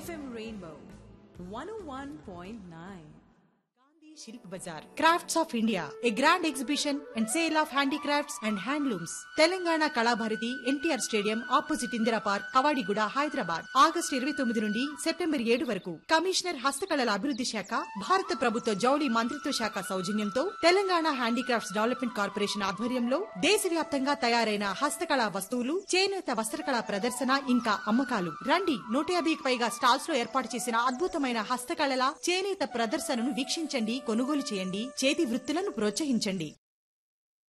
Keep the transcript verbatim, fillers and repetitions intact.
F M Rainbow one oh one point nine. Shilp Bazaar, Crafts of India, a grand exhibition and sale of handicrafts and handlooms. Telangana Kalabharathi NTR stadium opposite Indira park, Kavadiguda, Hyderabad. August ఇరవై తొమ్మిది నుండి September ఏడు వరకు. Commissioner హస్తకళల అభివృద్ధి శాఖ, భారత ప్రభుత్వ జౌళి మంత్రిత్వ శాఖ సౌజన్యంతో తెలంగాణ హ్యాండీక్రాఫ్ట్స్ డెవలప్మెంట్ కార్పొరేషన్ ఆధ్వర్యంలో దేశవ్యాప్తంగా తయారైన హస్తకళా వస్తువులు, చేనేత వస్త్రకళా ప్రదర్శన ఇంకా అమ్మకాలు. రండి, నూట యాభైకి పైగా స్టాల్స్ లో ఏర్పాటు చేసిన అద్భుతమైన హస్తకళల, చేనేత ప్రదర్శనను వీక్షించండి, కొనుగోలు చేయండి, చేతి వృత్తులను ప్రోత్సహించండి.